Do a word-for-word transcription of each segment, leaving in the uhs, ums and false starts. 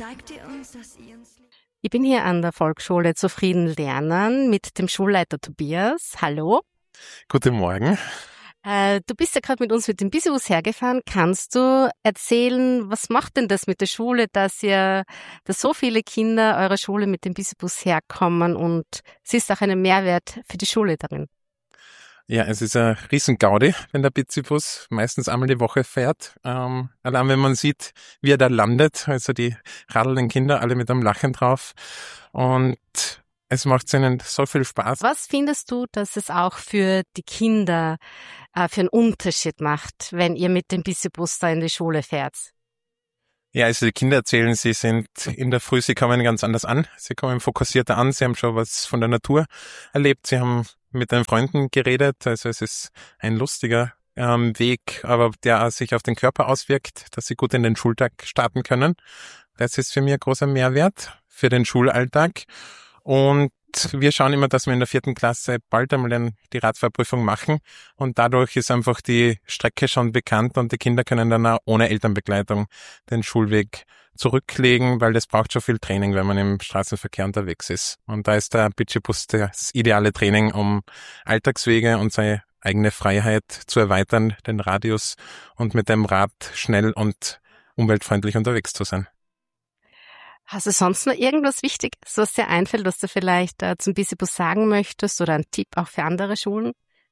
Ich bin hier an der Volksschule Zufrieden Lernen mit dem Schulleiter Tobias. Hallo. Guten Morgen. Äh, du bist ja gerade mit uns mit dem Bisibus hergefahren. Kannst du erzählen, was macht denn das mit der Schule, dass ihr, dass so viele Kinder eurer Schule mit dem Bisibus herkommen und siehst auch einen Mehrwert für die Schule darin? Ja, es ist ein Riesengaudi, wenn der Bizibus meistens einmal die Woche fährt. Ähm, allein wenn man sieht, wie er da landet, also die radelnden Kinder, alle mit einem Lachen drauf. Und es macht ihnen so viel Spaß. Was findest du, dass es auch für die Kinder äh, für einen Unterschied macht, wenn ihr mit dem Bizibus da in die Schule fährt? Ja, also die Kinder erzählen, sie sind in der Früh, sie kommen ganz anders an. Sie kommen fokussierter an, sie haben schon was von der Natur erlebt, sie haben mit den Freunden geredet. Also es ist ein lustiger ähm, Weg, aber der sich auf den Körper auswirkt, dass sie gut in den Schultag starten können. Das ist für mich ein großer Mehrwert für den Schulalltag. Und wir schauen immer, dass wir in der vierten Klasse bald einmal die Radfahrprüfung machen. Und dadurch ist einfach die Strecke schon bekannt und die Kinder können dann auch ohne Elternbegleitung den Schulweg zurücklegen, weil das braucht schon viel Training, wenn man im Straßenverkehr unterwegs ist. Und da ist der Bizibus das ideale Training, um Alltagswege und seine eigene Freiheit zu erweitern, den Radius, und mit dem Rad schnell und umweltfreundlich unterwegs zu sein. Hast du sonst noch irgendwas Wichtiges, was dir einfällt, was du vielleicht äh, zum Bizibus sagen möchtest oder ein Tipp auch für andere Schulen?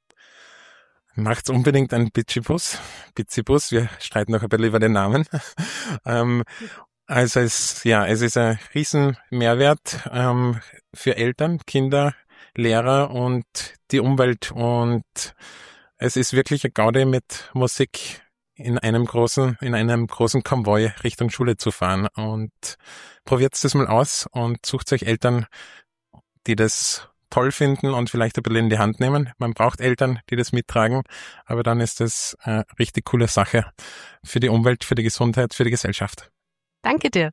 Macht's unbedingt einen Bizibus. Bizibus, wir streiten noch ein bisschen über den Namen. ähm, also es, ja, es ist ein riesen Mehrwert ähm, für Eltern, Kinder, Lehrer und die Umwelt, und es ist wirklich ein Gaudi, mit Musik in einem großen, in einem großen Konvoi Richtung Schule zu fahren. Und probiert das mal aus und sucht euch Eltern, die das toll finden und vielleicht ein bisschen in die Hand nehmen. Man braucht Eltern, die das mittragen, aber dann ist das eine richtig coole Sache für die Umwelt, für die Gesundheit, für die Gesellschaft. Danke dir.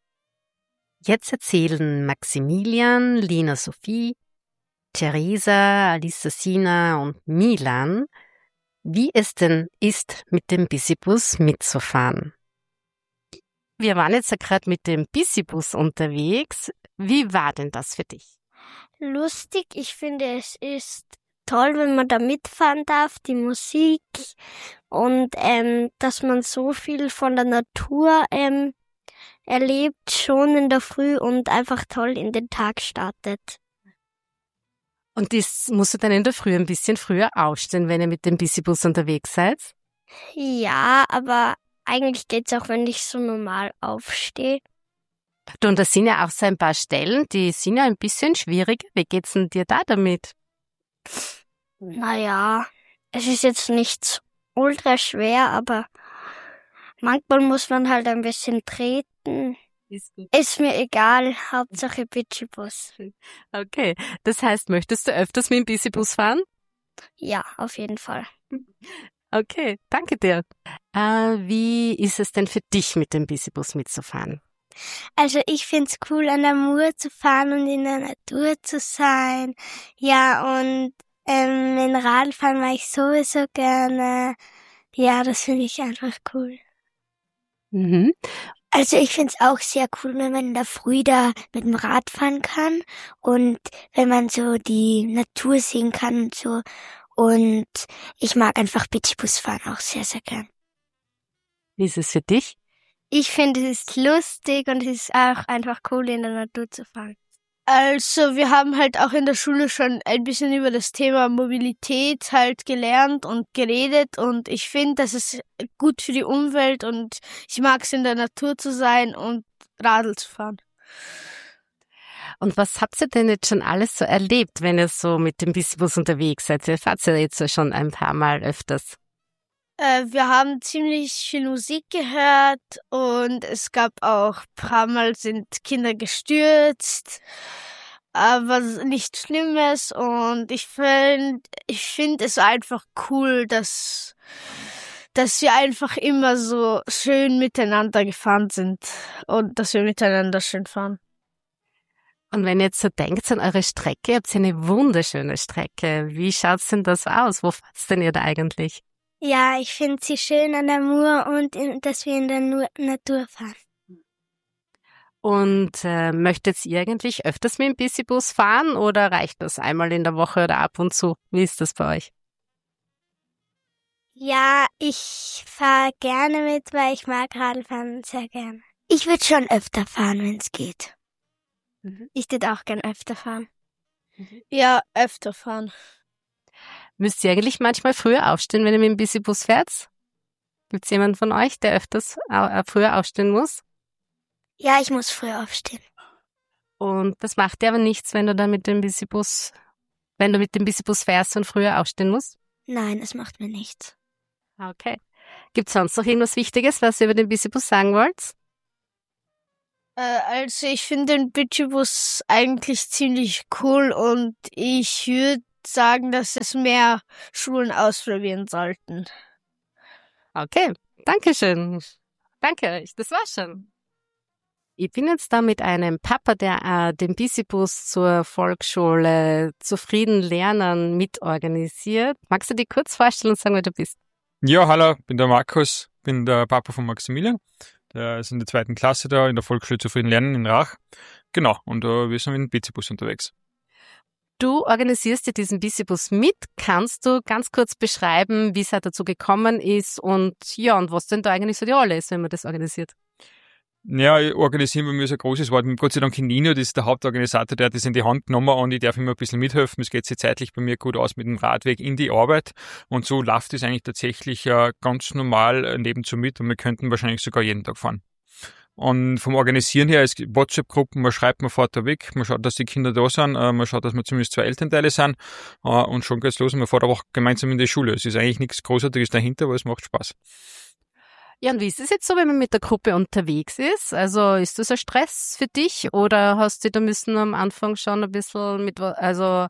Jetzt erzählen Maximilian, Lina Sophie, Theresa, Alisa Sina und Milan, wie es denn ist, mit dem Bizibus mitzufahren. Wir waren jetzt ja gerade mit dem Bizibus unterwegs. Wie war denn das für dich? Lustig, ich finde, es ist toll, wenn man da mitfahren darf, die Musik, und ähm, dass man so viel von der Natur ähm, erlebt, schon in der Früh, und einfach toll in den Tag startet. Und das musst du dann in der Früh ein bisschen früher aufstehen, wenn ihr mit dem Bizibus unterwegs seid? Ja, aber eigentlich geht's auch, wenn ich so normal aufstehe. Du, und da sind ja auch so ein paar Stellen, die sind ja ein bisschen schwieriger. Wie geht's denn dir da damit? Naja, es ist jetzt nicht ultra schwer, aber manchmal muss man halt ein bisschen treten. Ist gut. Ist mir egal, Hauptsache Bizibus. Okay, das heißt, möchtest du öfters mit dem Bizibus fahren? Ja, auf jeden Fall. Okay, danke dir. Äh, wie ist es denn für dich, mit dem Bizibus mitzufahren? Also ich find's cool, an der Mur zu fahren und in der Natur zu sein. Ja, und ähm, mit dem Radfahren mache ich sowieso gerne. Ja, das finde ich einfach cool. Mhm. Also ich find's auch sehr cool, wenn man in der Früh da mit dem Rad fahren kann und wenn man so die Natur sehen kann und so. Und ich mag einfach Bizibus fahren auch sehr, sehr gern. Wie ist es für dich? Ich finde, es ist lustig und es ist auch einfach cool, in der Natur zu fahren. Also wir haben halt auch in der Schule schon ein bisschen über das Thema Mobilität halt gelernt und geredet, und ich finde, das ist gut für die Umwelt, und ich mag es, in der Natur zu sein und Radl zu fahren. Und was habt ihr denn jetzt schon alles so erlebt, wenn ihr so mit dem Bizibus unterwegs seid? Ihr fahrt ja jetzt schon ein paar Mal öfters. Äh, wir haben ziemlich viel Musik gehört, und es gab auch ein paar Mal sind Kinder gestürzt, aber nichts Schlimmes, und ich finde ich finde es einfach cool, dass dass wir einfach immer so schön miteinander gefahren sind und dass wir miteinander schön fahren. Und wenn ihr jetzt so denkt an eure Strecke, ihr habt eine wunderschöne Strecke. Wie schaut's denn das aus? Wo fahrt's denn ihr da eigentlich? Ja, ich finde sie schön an der Mur und in, dass wir in der Nu- Natur fahren. Und äh, möchtet ihr eigentlich öfters mit dem Busy-Bus fahren oder reicht das einmal in der Woche oder ab und zu? Wie ist das bei euch? Ja, ich fahre gerne mit, weil ich mag Radfahren sehr gerne. Ich würde schon öfter fahren, wenn es geht. Mhm. Ich würde auch gern öfter fahren. Mhm. Ja, öfter fahren. Müsst ihr eigentlich manchmal früher aufstehen, wenn ihr mit dem Busy-Bus fährt? Gibt es jemanden von euch, der öfters äh, früher aufstehen muss? Ja, ich muss früher aufstehen. Und das macht dir aber nichts, wenn du dann mit dem Busy-Bus, wenn du mit dem Busy-Bus fährst und früher aufstehen musst? Nein, es macht mir nichts. Okay. Gibt es sonst noch irgendwas Wichtiges, was ihr über den Busy-Bus sagen wollt? Äh, also ich finde den Busy-Bus eigentlich ziemlich cool und ich würde sagen, dass es mehr Schulen ausprobieren sollten. Okay, danke schön. Danke euch, das war's schon. Ich bin jetzt da mit einem Papa, der äh, den Busy-Bus zur Volksschule Zufrieden Lernen mitorganisiert. Magst du dich kurz vorstellen und sagen, wer du bist? Ja, hallo, bin der Markus, bin der Papa von Maximilian. Der ist in der zweiten Klasse da in der Volksschule Zufrieden Lernen in Rach. Genau, und uh, wir sind mit dem Busy-Bus unterwegs. Du organisierst dir diesen Busy-Bus mit. Kannst du ganz kurz beschreiben, wie es halt dazu gekommen ist und ja, und was denn da eigentlich so die Rolle ist, wenn man das organisiert? Ja, organisieren bei mir ist ein großes Wort. Mit Gott sei Dank Nino, das ist der Hauptorganisator, der hat das in die Hand genommen und ich darf immer ein bisschen mithelfen. Es geht sich zeitlich bei mir gut aus mit dem Radweg in die Arbeit und so läuft es eigentlich tatsächlich äh, ganz normal nebenzu mit und wir könnten wahrscheinlich sogar jeden Tag fahren. Und vom Organisieren her, es gibt WhatsApp-Gruppen, man schreibt, man fährt da weg, man schaut, dass die Kinder da sind, äh, man schaut, dass wir zumindest zwei Elternteile sind äh, und schon geht's los und man fährt aber auch gemeinsam in die Schule. Es ist eigentlich nichts Großartiges dahinter, aber es macht Spaß. Ja, und wie ist es jetzt so, wenn man mit der Gruppe unterwegs ist? Also ist das ein Stress für dich oder hast du da müssen am Anfang schon ein bisschen mit, also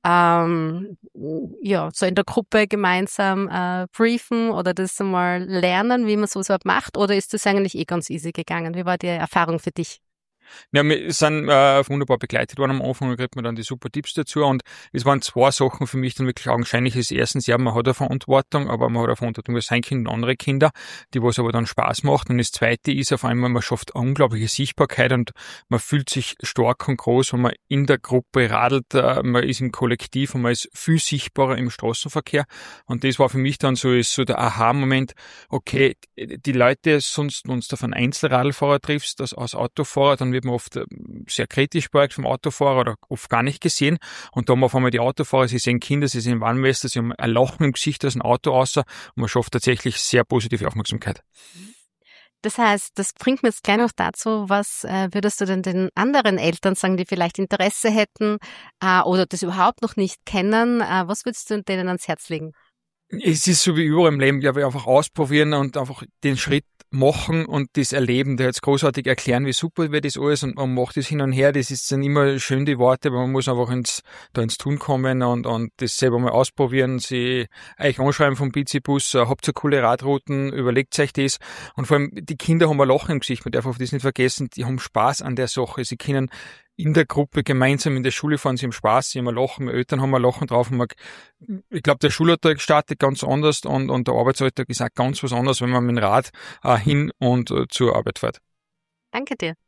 ähm, ja, so in der Gruppe gemeinsam äh, briefen oder das einmal lernen, wie man sowas überhaupt macht? Oder ist das eigentlich eh ganz easy gegangen? Wie war die Erfahrung für dich? Ja, wir sind äh, wunderbar begleitet worden am Anfang, da kriegt man dann die super Tipps dazu und es waren zwei Sachen für mich dann wirklich augenscheinlich. Ist erstens, ja, man hat eine Verantwortung, aber man hat eine Verantwortung für sein Kind und andere Kinder, die was aber dann Spaß macht. Und das Zweite ist auf einmal, man schafft unglaubliche Sichtbarkeit und man fühlt sich stark und groß, wenn man in der Gruppe radelt, äh, man ist im Kollektiv und man ist viel sichtbarer im Straßenverkehr. Und das war für mich dann so, ist so der Aha-Moment, okay, die Leute, sonst uns auf einen Einzelradlfahrer triffst, das als Autofahrer, dann wird man oft sehr kritisch beäugt vom Autofahrer oder oft gar nicht gesehen. Und da haben auf einmal die Autofahrer, sie sehen Kinder, sie sehen Warnwester, sie haben ein Lachen im Gesicht aus dem Auto raus und man schafft tatsächlich sehr positive Aufmerksamkeit. Das heißt, das bringt mir jetzt gleich noch dazu, was äh, würdest du denn den anderen Eltern sagen, die vielleicht Interesse hätten äh, oder das überhaupt noch nicht kennen, äh, was würdest du denen ans Herz legen? Es ist so wie überall im Leben, glaube ich, einfach ausprobieren und einfach den Schritt machen und das erleben, der jetzt großartig erklären, wie super wird das alles und man macht das hin und her, das ist dann immer schön die Worte, aber man muss einfach ins, da ins Tun kommen und, und das selber mal ausprobieren, sie euch anschreiben vom Busy-Bus, habt ihr coole Radrouten, überlegt euch das und vor allem die Kinder haben ein Lachen im Gesicht, man darf auf das nicht vergessen, die haben Spaß an der Sache, sie können in der Gruppe gemeinsam in der Schule fahren, sie haben Spaß, sie haben ein Lachen, meine Eltern haben ein Lachen drauf. Und man, ich glaube, der Schulalltag startet ganz anders und, und der Arbeitsalltag ist auch ganz was anderes, wenn man mit dem Rad äh, hin und äh, zur Arbeit fährt. Danke dir.